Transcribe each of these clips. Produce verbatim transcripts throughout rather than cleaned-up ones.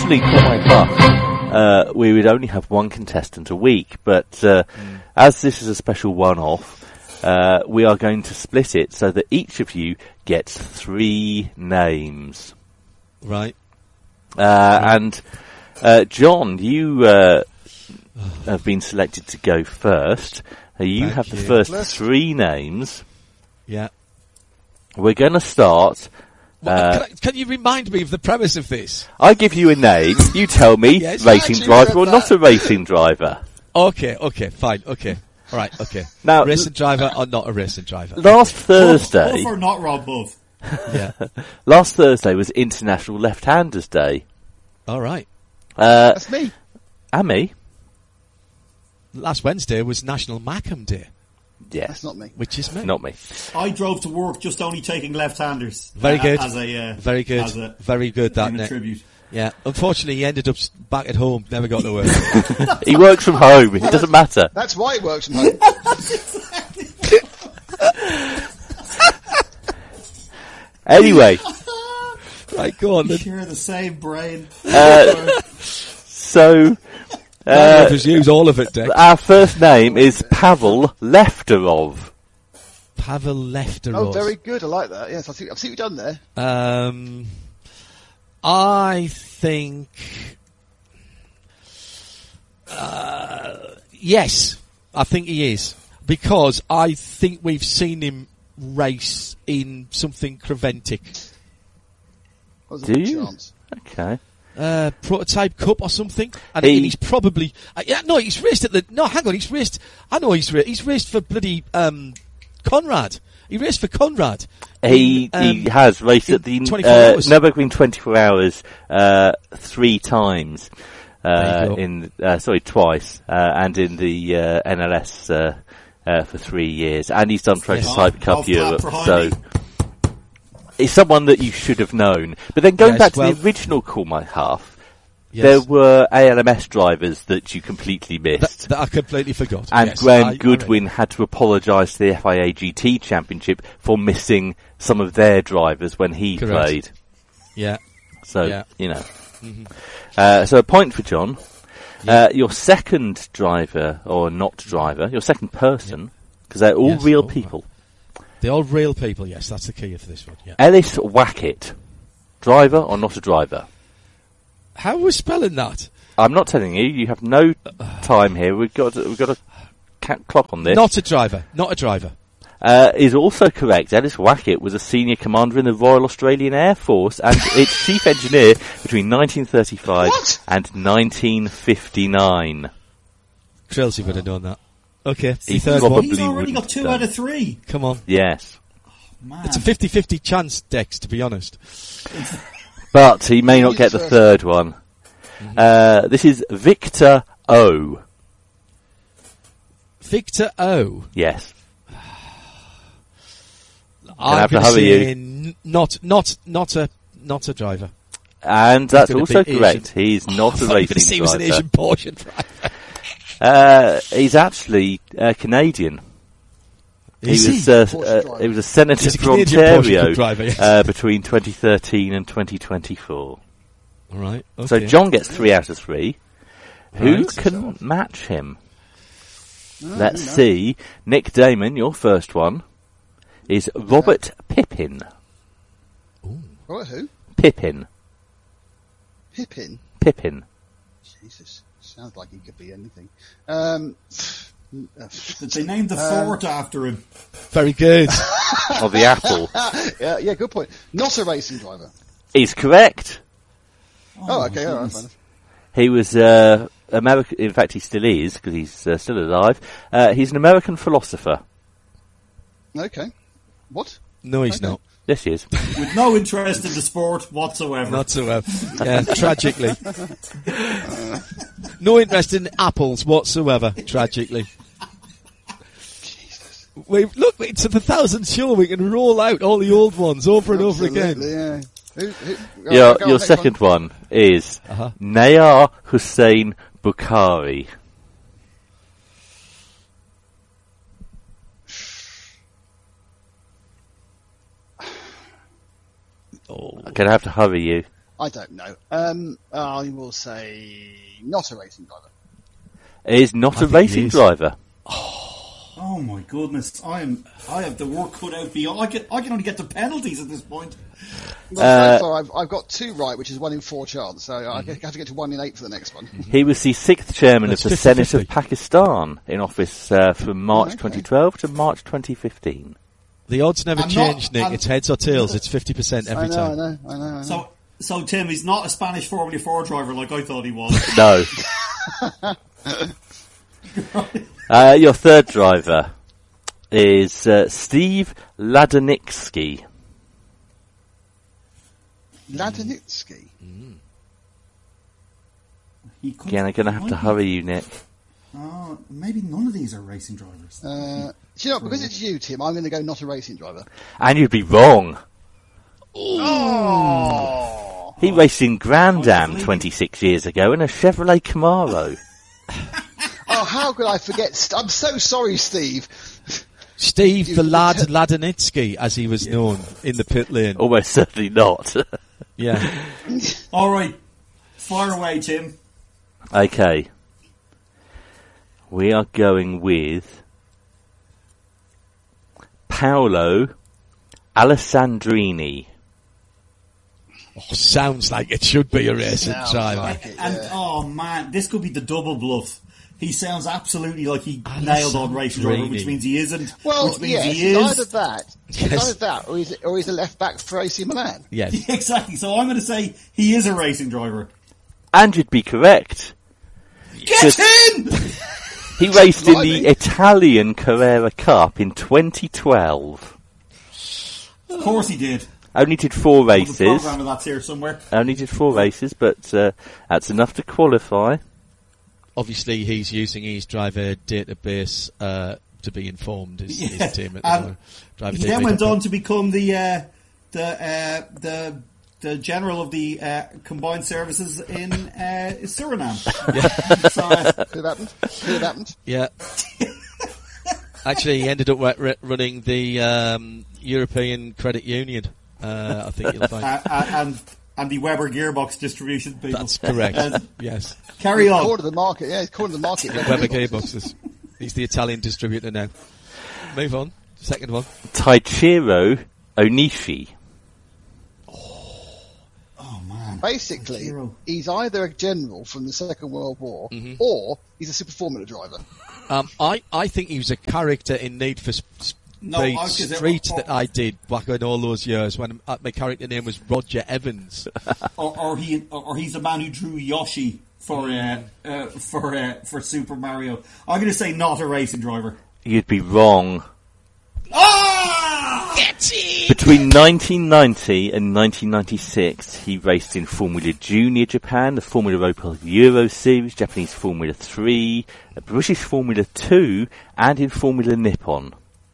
Usually, for my part, uh, we would only have one contestant a week, but uh, mm. as this is a special one-off, uh, we are going to split it so that each of you gets three names. Right. Uh, right. And uh, John, you uh, have been selected to go first. Uh, you Thank have you. the first Bless. three names. Yeah. We're going to start... Well, uh, can, I, can you remind me of the premise of this? I give you a name, you tell me Yes. racing Actually driver read or that. not a racing driver. Okay, okay, fine, okay. All right, okay. Now, racing driver or not a racing driver? Last Thursday... Buff or not Rob Buff? Yeah. Last Thursday was International Left-Handers Day. All right. Uh, That's me. and me. Last Wednesday was National Macam Day, Yes. That's not me. which is me. Not me. I drove to work just only taking left-handers. Very uh, good. As a, uh, Very good. As a, Very good, that in a Nick. tribute. Yeah. Unfortunately, he ended up s- back at home, never got to work. He works from home. It doesn't matter. That's why it works from home. Anyway, Right, go on We then. share the same brain. uh, so Uh, uh, just use all of it, Dick. our first name is Pavel Lefterov. Pavel Lefterov. Oh, very good. I like that. Yes, I see. I see what you've done there. Um, I think... Uh, yes, I think he is. Because I think we've seen him race in something Creventic. What was Do the you? chance? Okay. Uh, Prototype Cup or something. And He- he's probably... Uh, yeah, no, he's raced at the... No, hang on, he's raced... I know he's raced. He's raced for bloody um, Conrad. He raced for Conrad. He in, he um, has raced in at the twenty-four uh, hours. Nürburgring twenty-four hours uh, three times. There Uh, you go. in uh, sorry, twice, uh, and in the uh, N L S uh, uh, for three years, and he's done Prototype Yes. Cup Golf clap Europe. for So Jaime. it's someone that you should have known. But then going Yes, back to well- the original Call My Half, Yes. there were A L M S drivers that you completely that, missed. that I completely forgot. And yes, Graham I- I Goodwin had to apologise to the F I A G T Championship for missing some of their drivers when he Correct. played. Yeah. So, Yeah. you know. Uh, so a point for John. Uh, your second driver, or not driver, your second person, because they're all Yes, real oh, people. They're all real people, yes, that's the key for this one. Yeah. Ellis Wackett. Driver or not a driver? How are we spelling that? I'm not telling you. You have no time here. We've got to, we've got a ca- clock on this. Not a driver. Not a driver. Uh, is also correct. Ellis Wackett was a senior commander in the Royal Australian Air Force and its chief engineer between nineteen thirty-five What? and nineteen fifty-nine. Chelsea would have known that. Okay, the He third probably one. He's already wouldn't got two have out of three. Come on. Yes. Man. It's a fifty-fifty chance, Dex, to be honest. But he may not He's get the first. third one. Uh, this is Victor O. Victor O. Yes. I'm have to gonna hurry say you. n- not, not, not a, not a driver. And that's gonna also be correct. Asian. He's not I a thought you were gonna racing say he was an driver. Asian Porsche driver. Uh, he's actually uh, Canadian. He Is was, he? uh, Porsche uh, driver. he was a senator He's a for Canadian Porsche Ontario Cup driver, yes. uh, between twenty thirteen and twenty twenty-four. All right. Okay. So John gets three out of three. Who Right. can match him? No, Let's no. see. Nick Damon, your first one, is Robert Pippin. Right, who? Pippin. Pippin. Pippin. Jesus, sounds like he could be anything. Um, They named the Uh, fort after him. Very good. Of the Apple. yeah, yeah, good point. Not a racing driver. Is correct. Oh, okay, all right, fine. He was uh, American. In fact, he still is because he's uh, still alive. Uh, he's an American philosopher. Okay. What? No, he's Okay. not. Yes, he is. With no interest in the sport whatsoever. Not so well. Yeah, tragically. No interest in apples whatsoever, tragically. We look, it's a thousand show. We can roll out all the old ones over and over again. Absolutely, yeah. Who, who, oh, your go on, your next second one, is Uh-huh. Nayar Hussein Bukhari. Oh. I'm gonna have to hurry you. I don't know. Um, I will say not a racing driver. Is not I a think racing he is. driver. Oh my goodness! I am. I have the work cut out for you. I can. I can only get the penalties at this point. Well, Uh, so far I've, I've got two right, which is one in four chance. So I have to get to one in eight for the next one. He was the sixth chairman That's of the fifty Senate of fifty. Pakistan in office uh, from March okay. twenty twelve to March twenty fifteen. The odds never I'm change, not- Nick. I'm- it's heads or tails. It's fifty percent every I know, time. I know, I know, I know. So, so Tim, he's not a Spanish Formula Four driver like I thought he was. No. uh, your third driver is uh, Steve Ladanitsky. Ladanitsky. He could, Again, I'm going to he have to might hurry be- you, Nick. Oh, maybe none of these are racing drivers. Uh, do you know, because it's you, Tim, I'm going to go not a racing driver. And you'd be wrong. Oh! He raced in Grand Oh, Am really? twenty-six years ago in a Chevrolet Camaro. Oh, how could I forget? St- I'm so sorry, Steve. Steve You- the you Lad te- Ladanitsky, as he was known in the pit lane. Almost certainly not. Yeah. All right, fire away, Tim. Okay. We are going with Paolo Alessandrini. Oh, sounds like it should be a racing Sounds driver. like it, And yeah. oh man, this could be the double bluff. He sounds absolutely like he nailed on racing driver, which Alessandrini. means he isn't. Well, which means yes, he it's is. either that, it's Yes. either that, or he's, or he's a left back for A C Milan. Yes. Exactly. So I'm going to say he is a racing driver. And you'd be correct. Get Just- in! He raced in Blimey. the Italian Carrera Cup in twenty twelve. Of course he did. Only did four The races. program of that's here somewhere. Only did four races, but uh, that's enough to qualify. Obviously, he's using his driver database uh, to be informed. His, Yeah. his team at the Um, moment. Driver He then went database. on to become the uh, the uh, the the general of the uh, combined services in uh, Suriname. so, uh, Could have happened. Could have happened. Yeah. Actually, he ended up wa- running the um, European Credit Union. Uh, I think you'll find. uh, uh, and and the Weber gearbox distribution people. That's correct. Uh, Yes. carry on. Core to the market, yeah, he's core to the market. Weber Gearboxes. He's the Italian distributor now. Move on. Second one. Taichiro Onishi. Oh man. Basically, Hero. he's either a general from the Second World War, Mm-hmm. or he's a super formula driver. Um, I, I think he was a character in Need for Sp- Speed No, I was gonna say- Street oh, that I did back in all those years when uh, my character name was Roger Evans. Or, or he or he's the man who drew Yoshi for uh, uh, for uh, for Super Mario. I'm going to say not a racing driver. You'd be wrong. Ah! Between nineteen ninety and nineteen ninety-six, he raced in Formula Junior Japan, the Formula Opel Euro Series, Japanese Formula three, a British Formula two, and in Formula Nippon.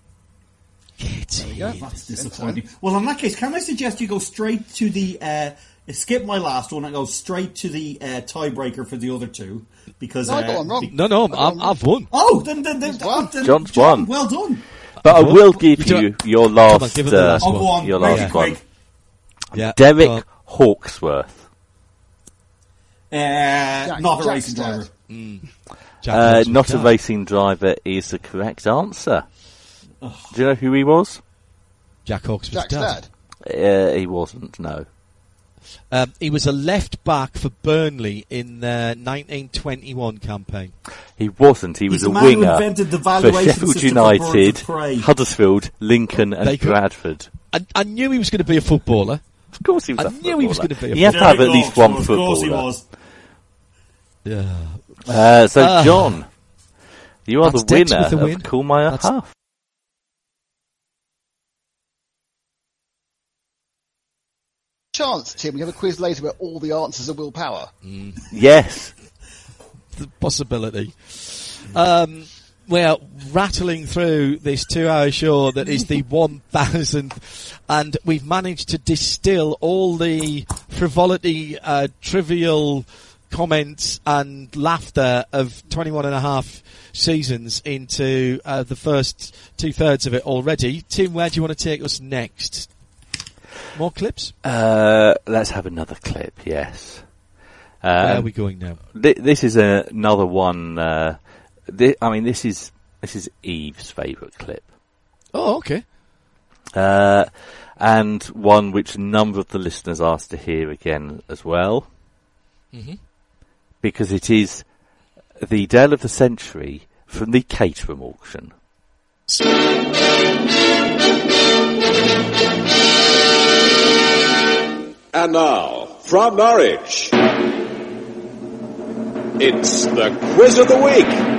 That's disappointing. Well, in that case, can I suggest you go straight to the uh, skip my last one and go straight to the uh, tiebreaker for the other two? Because No, I uh, got one wrong. be- No, no, I don't I'm, know. I've won. Oh, then, then, then, won. then John's John, won. Well done. But I Well, will give we do- you your Come last, on, give him the uh, last Oh, one. go on. your Make last it one. quick. Yeah. Derek Go on. Hawksworth. Uh, not a Jack's racing dad. driver. Jack Uh, Hawksworth not a Dad. racing driver is the correct answer. Do you know who he was? Jack Hawksworth's Jack's dad. dad. Uh, he wasn't, no. Um, he was a left back for Burnley in the nineteen twenty-one campaign. He wasn't. He was He's a the man who winger invented the for valuation Sheffield system for birds United, of prey. Huddersfield, Lincoln and They could- Bradford. I, I knew he was going to be a footballer. Of course he was I a knew he was footballer. gonna be a You have to have at Derek least one Hawksworth, Of course he footballer. was. Yeah. Uh, so, Ah. John, you are That's the Dex winner with the win. of Call My That's- Huff. Chance, Tim, we have a quiz later where all the answers are willpower. Yes. The possibility. Um, we're rattling through this two-hour show that is the one thousandth, and we've managed to distill all the frivolity, uh, trivial comments and laughter of twenty-one and a half seasons into uh, the first two-thirds of it already. Tim, where do you want to take us next? More clips? Uh, let's have another clip, yes. Um, Where are we going now? Th- this is a, another one. Uh, th- I mean, this is this is Eve's favourite clip. Oh, okay. Uh, and one which a number of the listeners asked to hear again as well. Mm-hmm. Because it is the Dale of the Century from the Caterham auction. And now, from Norwich, it's the Quiz of the Week.